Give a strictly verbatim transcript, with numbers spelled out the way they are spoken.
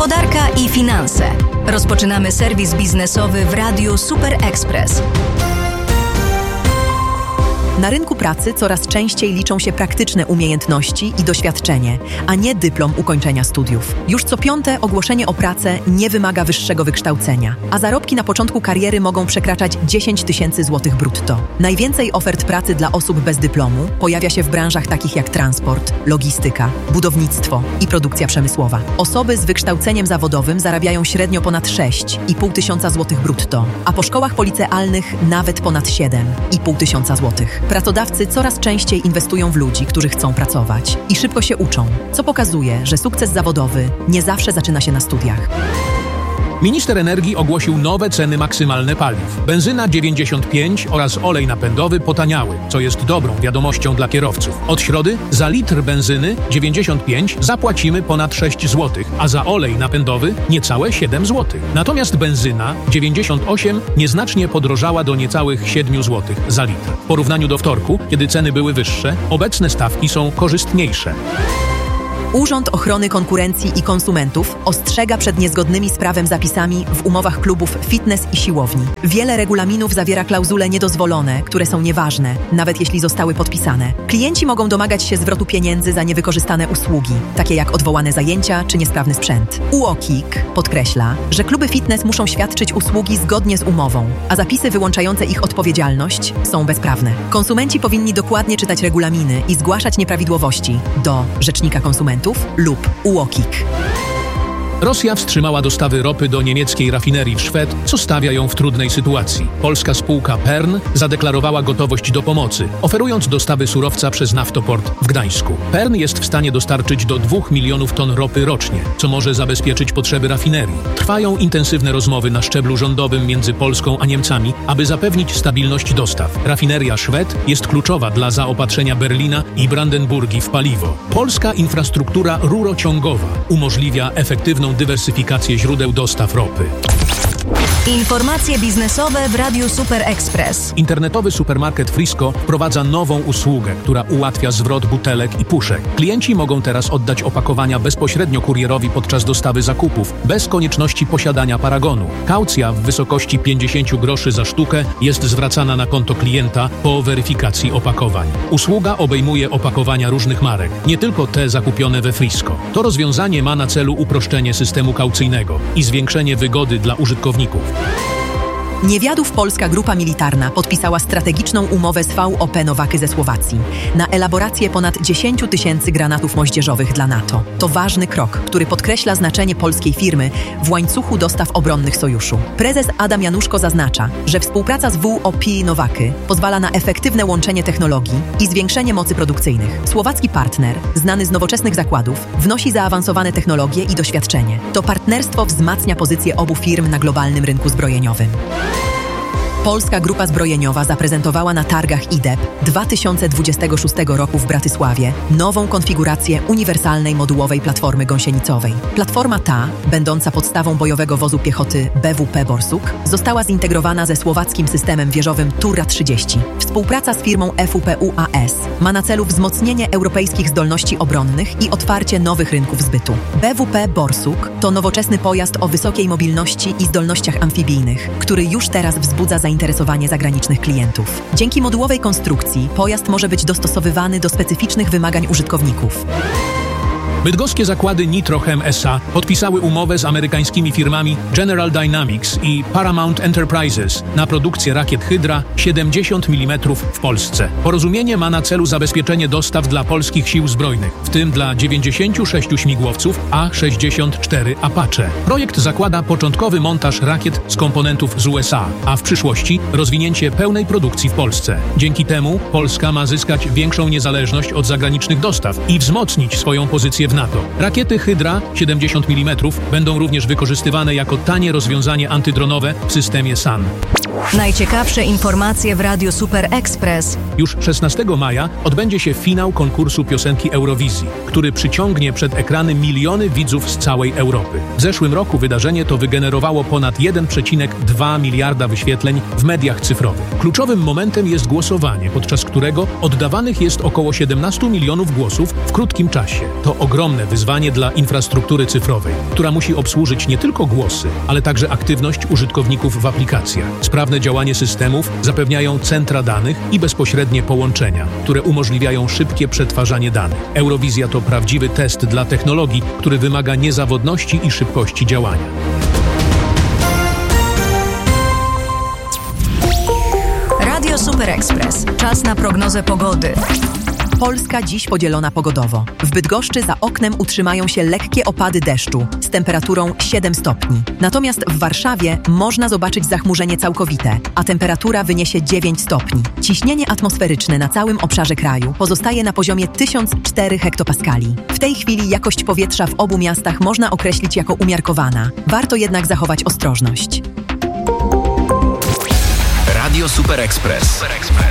Gospodarka i finanse. Rozpoczynamy serwis biznesowy w Radiu Super Express. Na rynku pracy coraz częściej liczą się praktyczne umiejętności i doświadczenie, a nie dyplom ukończenia studiów. Już co piąte ogłoszenie o pracę nie wymaga wyższego wykształcenia, a zarobki na początku kariery mogą przekraczać dziesięć tysięcy złotych brutto. Najwięcej ofert pracy dla osób bez dyplomu pojawia się w branżach takich jak transport, logistyka, budownictwo i produkcja przemysłowa. Osoby z wykształceniem zawodowym zarabiają średnio ponad sześć i pół tysiąca złotych brutto, a po szkołach policealnych nawet ponad siedem i pół tysiąca złotych. Pracodawcy coraz częściej inwestują w ludzi, którzy chcą pracować i szybko się uczą, co pokazuje, że sukces zawodowy nie zawsze zaczyna się na studiach. Minister energii ogłosił nowe ceny maksymalne paliw. Benzyna dziewięćdziesiąt pięć oraz olej napędowy potaniały, co jest dobrą wiadomością dla kierowców. Od środy za litr benzyny dziewięćdziesiąt pięć zapłacimy ponad sześć złotych, a za olej napędowy niecałe siedem złotych. Natomiast benzyna dziewięćdziesiąt osiem nieznacznie podrożała do niecałych siedem złotych za litr. W porównaniu do wtorku, kiedy ceny były wyższe, obecne stawki są korzystniejsze. Urząd Ochrony Konkurencji i Konsumentów ostrzega przed niezgodnymi z prawem zapisami w umowach klubów fitness i siłowni. Wiele regulaminów zawiera klauzule niedozwolone, które są nieważne, nawet jeśli zostały podpisane. Klienci mogą domagać się zwrotu pieniędzy za niewykorzystane usługi, takie jak odwołane zajęcia czy niesprawny sprzęt. U O K I K podkreśla, że kluby fitness muszą świadczyć usługi zgodnie z umową, a zapisy wyłączające ich odpowiedzialność są bezprawne. Konsumenci powinni dokładnie czytać regulaminy i zgłaszać nieprawidłowości do Rzecznika Konsumentów lub U O K I K. Rosja wstrzymała dostawy ropy do niemieckiej rafinerii w Szwed, co stawia ją w trudnej sytuacji. Polska spółka Pern zadeklarowała gotowość do pomocy, oferując dostawy surowca przez naftoport w Gdańsku. Pern jest w stanie dostarczyć do dwóch milionów ton ropy rocznie, co może zabezpieczyć potrzeby rafinerii. Trwają intensywne rozmowy na szczeblu rządowym między Polską a Niemcami, aby zapewnić stabilność dostaw. Rafineria Szwed jest kluczowa dla zaopatrzenia Berlina i Brandenburgii w paliwo. Polska infrastruktura rurociągowa umożliwia efektywną dywersyfikację źródeł dostaw ropy. Informacje biznesowe w Radiu Super Express. Internetowy supermarket Frisco wprowadza nową usługę, która ułatwia zwrot butelek i puszek. Klienci mogą teraz oddać opakowania bezpośrednio kurierowi podczas dostawy zakupów, bez konieczności posiadania paragonu. Kaucja w wysokości pięćdziesiąt groszy za sztukę jest zwracana na konto klienta po weryfikacji opakowań. Usługa obejmuje opakowania różnych marek, nie tylko te zakupione we Frisco. To rozwiązanie ma na celu uproszczenie systemu kaucyjnego i zwiększenie wygody dla użytkowników. Niewiadów Polska Grupa Militarna podpisała strategiczną umowę z V O P Nowaky ze Słowacji na elaborację ponad dziesięć tysięcy granatów moździerzowych dla NATO. To ważny krok, który podkreśla znaczenie polskiej firmy w łańcuchu dostaw obronnych sojuszu. Prezes Adam Januszko zaznacza, że współpraca z V O P Nowaky pozwala na efektywne łączenie technologii i zwiększenie mocy produkcyjnych. Słowacki partner, znany z nowoczesnych zakładów, wnosi zaawansowane technologie i doświadczenie. To partnerstwo wzmacnia pozycję obu firm na globalnym rynku zbrojeniowym. Polska Grupa Zbrojeniowa zaprezentowała na targach I D E P dwa tysiące dwudziestego szóstego roku w Bratysławie nową konfigurację uniwersalnej modułowej platformy gąsienicowej. Platforma ta, będąca podstawą bojowego wozu piechoty B W P Borsuk, została zintegrowana ze słowackim systemem wieżowym Turra trzydzieści. Współpraca z firmą F U P U A S ma na celu wzmocnienie europejskich zdolności obronnych i otwarcie nowych rynków zbytu. B W P Borsuk to nowoczesny pojazd o wysokiej mobilności i zdolnościach amfibijnych, który już teraz wzbudza zainteresowanie zainteresowanie zagranicznych klientów. Dzięki modułowej konstrukcji pojazd może być dostosowywany do specyficznych wymagań użytkowników. Bydgoskie zakłady Nitrochem S A podpisały umowę z amerykańskimi firmami General Dynamics i Paramount Enterprises na produkcję rakiet Hydra siedemdziesiąt milimetrów w Polsce. Porozumienie ma na celu zabezpieczenie dostaw dla polskich sił zbrojnych, w tym dla dziewięćdziesięciu sześciu śmigłowców A sześćdziesiąt cztery Apache. Projekt zakłada początkowy montaż rakiet z komponentów z U S A, a w przyszłości rozwinięcie pełnej produkcji w Polsce. Dzięki temu Polska ma zyskać większą niezależność od zagranicznych dostaw i wzmocnić swoją pozycję w NATO. Rakiety Hydra siedemdziesiąt milimetrów będą również wykorzystywane jako tanie rozwiązanie antydronowe w systemie S A N. Najciekawsze informacje w Radiu Super Express. Już szesnastego maja odbędzie się finał konkursu piosenki Eurowizji, który przyciągnie przed ekrany miliony widzów z całej Europy. W zeszłym roku wydarzenie to wygenerowało ponad jeden przecinek dwa miliarda wyświetleń w mediach cyfrowych. Kluczowym momentem jest głosowanie, podczas którego oddawanych jest około siedemnaście milionów głosów w krótkim czasie. To ogromne wyzwanie dla infrastruktury cyfrowej, która musi obsłużyć nie tylko głosy, ale także aktywność użytkowników w aplikacjach. Sprawne działanie systemów zapewniają centra danych i bezpośrednie połączenia, które umożliwiają szybkie przetwarzanie danych. Eurowizja to prawdziwy test dla technologii, który wymaga niezawodności i szybkości działania. Radio Super Express. Czas na prognozę pogody. Polska dziś podzielona pogodowo. W Bydgoszczy za oknem utrzymają się lekkie opady deszczu z temperaturą siedem stopni. Natomiast w Warszawie można zobaczyć zachmurzenie całkowite, a temperatura wyniesie dziewięć stopni. Ciśnienie atmosferyczne na całym obszarze kraju pozostaje na poziomie tysiąc cztery hektopaskali. W tej chwili jakość powietrza w obu miastach można określić jako umiarkowana. Warto jednak zachować ostrożność. Radio Super Express. Super Express.